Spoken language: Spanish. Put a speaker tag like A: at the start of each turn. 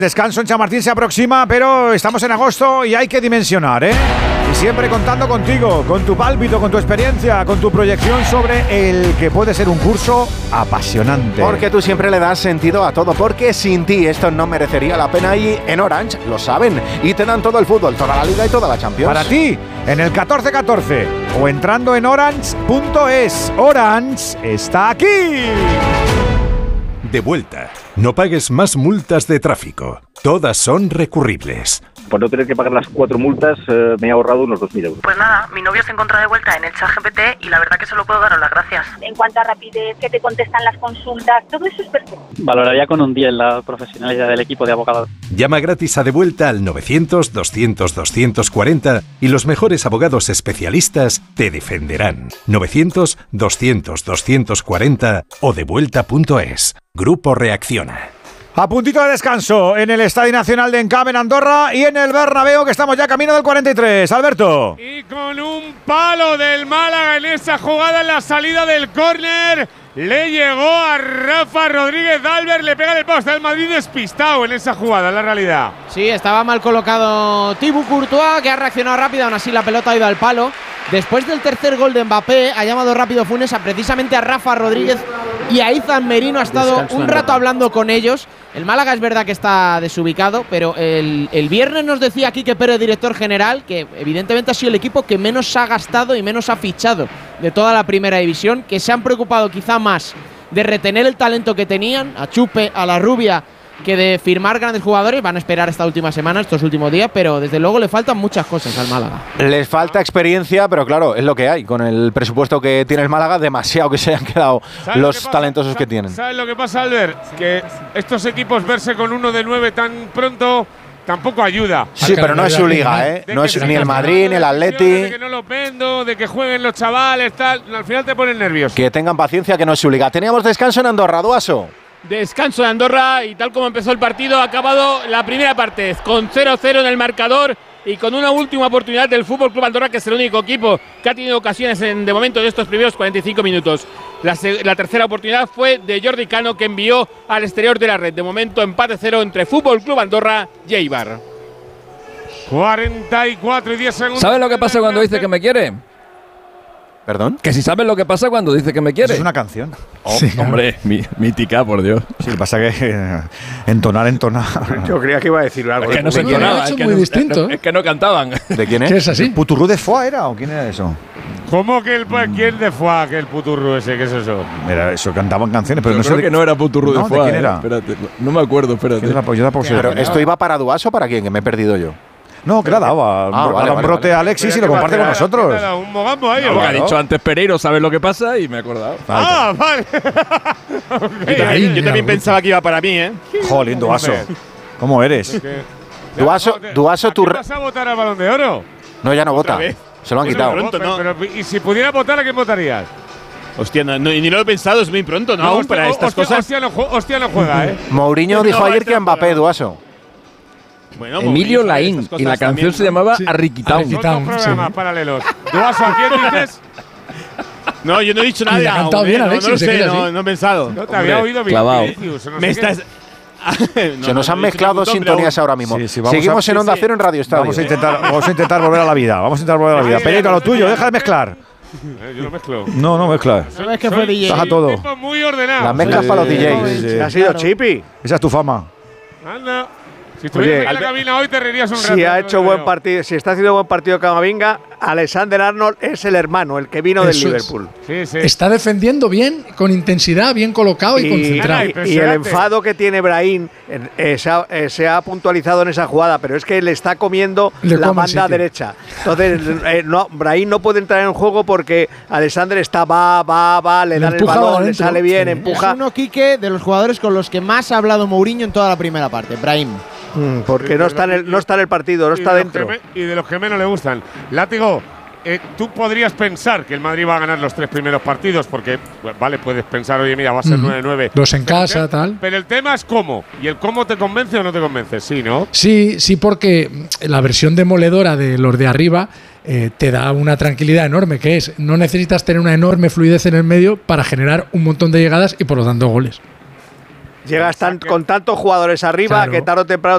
A: Descanso en Chamartín se aproxima, pero estamos en agosto y hay que dimensionar, ¿eh? Y siempre contando contigo, con tu pálpito, con tu experiencia, con tu proyección sobre el que puede ser un curso apasionante.
B: Porque tú siempre le das sentido a todo, porque sin ti esto no merecería la pena y en Orange lo saben y te dan todo el fútbol, toda la Liga y toda la Champions.
A: Para ti, en el 1414 o entrando en orange.es. Orange está aquí.
C: De vuelta. No pagues más multas de tráfico. Todas son recurribles.
D: Por no tener que pagar las 4 multas, me he ahorrado unos 2.000 euros.
E: Pues nada, mi novio se encontró de vuelta en el ChatGPT y la verdad que solo puedo daros las gracias.
F: En cuanto a rapidez, que te contestan las consultas, todo eso es perfecto.
G: Valoraría con un 10 la profesionalidad del equipo de abogados.
C: Llama gratis a De Vuelta al 900-200-240 y los mejores abogados especialistas te defenderán. 900-200-240 o devuelta.es. Grupo Reacciona.
A: A puntito de descanso en el Estadio Nacional de Encamp en Andorra y en el Bernabéu, que estamos ya camino del 43. Alberto.
H: Y con un palo del Málaga en esa jugada en la salida del córner, le llegó a Rafa Rodríguez Albert, le pega el poste. El Madrid despistado en esa jugada, en la realidad.
I: Sí, estaba mal colocado Thibaut Courtois, que ha reaccionado rápido, aún así la pelota ha ido al palo. Después del tercer gol de Mbappé, ha llamado rápido Funes precisamente a Rafa Rodríguez y a Izan Merino. Ha estado un rato hablando con ellos. El Málaga es verdad que está desubicado, pero el viernes nos decía Quique Pérez, director general, que evidentemente ha sido el equipo que menos ha gastado y menos ha fichado de toda la primera división, que se han preocupado quizá más de retener el talento que tenían, a Chupe, a la Rubia, que de firmar grandes jugadores. Van a esperar esta última semana, estos últimos días, pero desde luego le faltan muchas cosas al Málaga.
B: Les falta experiencia, pero claro, es lo que hay. Con el presupuesto que tiene el Málaga, demasiado que se han quedado los talentosos que tienen.
H: ¿Sabes lo que pasa, Albert? Que estos equipos verse con uno de 9 tan pronto tampoco ayuda.
B: Sí, pero no es su liga, ¿eh? No es ni el Madrid, ni el Atleti.
H: De que no los vendo, de que jueguen los chavales, tal. Al final te ponen nervioso.
B: Que tengan paciencia, que no es su liga. Teníamos descanso en Andorra, Duaso.
J: Descanso de Andorra y tal como empezó el partido, ha acabado la primera parte con 0-0 en el marcador y con una última oportunidad del Fútbol Club Andorra, que es el único equipo que ha tenido ocasiones de momento de estos primeros 45 minutos. La tercera oportunidad fue de Jordi Cano, que envió al exterior de la red. De momento empate 0 entre Fútbol Club Andorra y Eibar.
H: 44 y 10 segundos.
K: ¿Sabes lo que pasa cuando dice que me quiere?
B: ¿Perdón?
K: Que si sabes lo que pasa cuando dice que me quiere.
A: Es una canción.
K: Oh, sí, hombre, mítica, por Dios.
A: Sí, lo que pasa es que entonar.
B: Yo creía que iba a decir algo.
K: Es que no se entonaba.
L: Es muy distinto.
K: Es que no cantaban.
B: ¿De quién es?
L: ¿Qué es así?
A: ¿Puturru de Foix era o quién era eso?
H: ¿Cómo que quién de Foix, que el puturru ese? ¿Qué es eso?
A: Era eso, cantaban canciones, pero
K: yo
A: no sé.
K: Creo que no era Puturru de Foix.
A: ¿De quién era?
K: Espérate, no me acuerdo, espérate.
B: Pero ¿esto iba para Duaso o para quién? Que me he perdido yo.
A: No, que la daba. Un brote a Alexis y lo comparte con nosotros.
H: Un mogambo ahí.
K: Lo que ha dicho antes Pereiro, ¿sabes lo que pasa? Y me he acordado.
H: Vale.
J: Okay. Yo también pensaba que iba para mí, ¿eh?
A: Jolín, Duaso. ¿Cómo eres?
B: Duaso,
H: ¿tú vas a votar al Balón de Oro?
B: No, ya no vota. Se lo han quitado.
J: Pronto, ¿no?
H: Pero, ¿y si pudiera votar, a quién votarías?
J: Hostia, ni lo he pensado, es muy pronto, ¿no? Aún para estas cosas.
H: Hostia, no juega, ¿eh?
B: Mourinho dijo ayer que a Mbappé, Duaso.
J: Bueno,
K: Emilio Laín, y la canción se llamaba Arriquitao.
H: Dos programas paralelos. ¿Duaso a quién dices?
J: No, yo no he dicho nada.
L: Le ha cantado bien, Alexis,
J: no lo sé, no he pensado.
H: No te había oído bien.
J: Me estás…
B: Se nos han mezclado sintonías ahora mismo.
A: Sí,
B: Seguimos en Onda Cero en Radio Estadio.
A: Vamos a intentar volver a la vida. Pereiro, a lo tuyo, deja de mezclar.
H: Yo lo mezclo.
A: No mezclas.
I: ¿Sabes que fue DJ?
A: Estás a todo.
H: Tipo muy ordenado.
B: Las mezclas para los DJs.
A: Ha sido Chipi. Esa es tu fama.
H: Anda. Si estuvieras en la cabina hoy te reirías un rato.
M: Si ha hecho buen partido, si está haciendo buen partido Camavinga, Alexander Arnold es el hermano, el que vino del Liverpool.
H: Sí.
L: Está defendiendo bien, con intensidad, bien colocado y concentrado.
M: Y el enfado que tiene Brahim se ha puntualizado en esa jugada, pero es que le está comiendo la banda derecha. Entonces, Brahim no puede entrar en juego porque Alexander está va, le dan el balón, le sale bien, empuja.
I: Es uno, Quique, de los jugadores con los que más ha hablado Mourinho en toda la primera parte, Brahim.
M: Porque no está en el partido, no está dentro.
H: Y de los que menos le gustan. Látigo, tú podrías pensar que el Madrid va a ganar los 3 primeros partidos, porque, vale, puedes pensar, oye, mira, va a ser 9-9.
L: Dos en casa, tal.
H: Pero el tema es cómo. ¿Y el cómo te convence o no te convence? Sí, ¿no?
L: Sí, porque la versión demoledora de los de arriba te da una tranquilidad enorme, que es, no necesitas tener una enorme fluidez en el medio para generar un montón de llegadas y por lo tanto goles.
M: Llegas con tantos jugadores arriba, claro, que tarde o temprano